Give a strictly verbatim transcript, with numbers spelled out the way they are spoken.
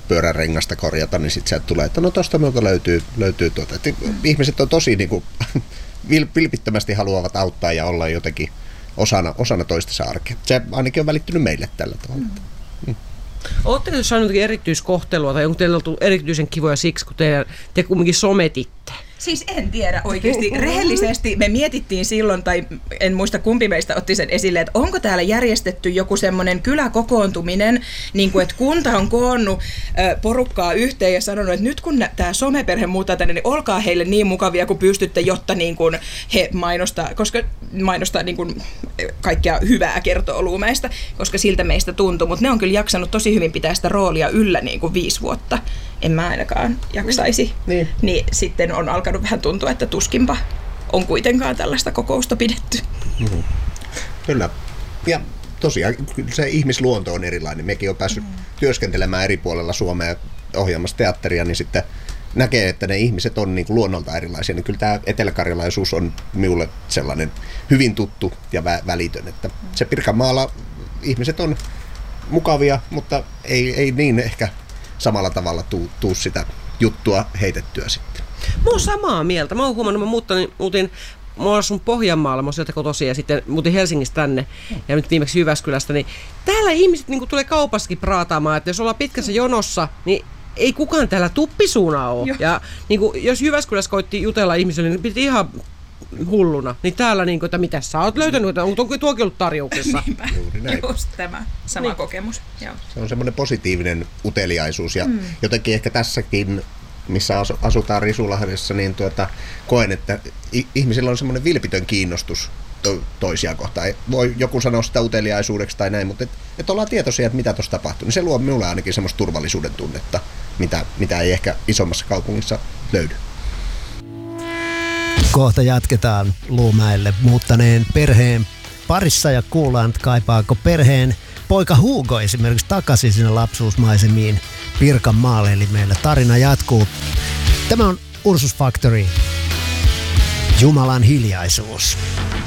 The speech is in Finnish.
pyörärengasta korjata, niin sitten sieltä tulee, että no tosta minulta löytyy, löytyy tuota. Että ihmiset on tosi niin kuin, vilpittömästi haluavat auttaa ja olla jotenkin osana, osana toistensa arkea. Se ainakin on välittynyt meille tällä tavalla. Mm. Mm. Oletteko saanut jotakin erityiskohtelua tai onko teillä ollut erityisen kivoja siksi, kun te, te kumminkin sometitte? Siis en tiedä oikeasti. Rehellisesti me mietittiin silloin, tai en muista kumpi meistä otti sen esille, että onko täällä järjestetty joku semmoinen kyläkokoontuminen, niin kuin että kunta on koonnut porukkaa yhteen ja sanonut, että nyt kun tämä someperhe muuttaa tänne, niin olkaa heille niin mukavia kuin pystytte, jotta niin kuin he mainostaa, koska mainostaa niin kuin kaikkea hyvää kertoo Luumäestä, koska siltä meistä tuntuu, mutta ne on kyllä jaksanut tosi hyvin pitää sitä roolia yllä niin kuin viisi vuotta. En mä ainakaan jaksaisi. Niin. Niin sitten on alkanut vähän tuntua, että tuskinpa on kuitenkaan tällaista kokousta pidetty. Mm-hmm. Kyllä. Ja tosiaan se ihmisluonto on erilainen. Mekin on päässyt mm. työskentelemään eri puolella Suomea ohjaamassa teatteria, niin sitten näkee, että ne ihmiset on niin kuin luonnolta erilaisia. Niin kyllä tämä eteläkarjalaisuus on minulle sellainen hyvin tuttu ja vä- välitön. Että se Pirkanmaalla ihmiset on mukavia, mutta ei, ei niin ehkä samalla tavalla tuu, tuu sitä juttua heitettyä sitten. Mä oon samaa mieltä. Mä oon huomannut, mä muutin, muutin mä oon asunut Pohjanmaalla, mä oon sieltä kotoisin ja sitten muutin Helsingistä tänne ja nyt viimeksi Jyväskylästä, niin täällä ihmiset niin tulee kaupassakin praataamaan, että jos ollaan pitkässä jonossa, niin ei kukaan täällä tuppisuuna ole. Joo. Ja niin kuin, jos Jyväskylässä koitti jutella ihmisille, niin piti ihan hulluna. Niin täällä, niin kuin, että mitä sä oot löytänyt, onko tuokin ollut tarjouksessa? Just tämä sama niin. kokemus. Joo. Se on semmoinen positiivinen uteliaisuus ja mm. jotenkin ehkä tässäkin, missä asutaan Risulahdessa, niin tuota, koen, että ihmisillä on semmoinen vilpitön kiinnostus to- toisia kohtaan. Voi joku sanoa sitä uteliaisuudeksi tai näin, mutta et, et ollaan tietoisia, että mitä tuossa tapahtuu. Niin se luo minulle ainakin semmoista turvallisuuden tunnetta, mitä, mitä ei ehkä isommassa kaupungissa löydy. Kohta jatketaan Luumäelle muuttaneen perheen parissa ja kuullaan, että kaipaako perheen poika Hugo esimerkiksi takaisin sinne lapsuusmaisemiin Pirkanmaalle, eli meillä tarina jatkuu. Tämä on Ursus Factory, Jumalan hiljaisuus.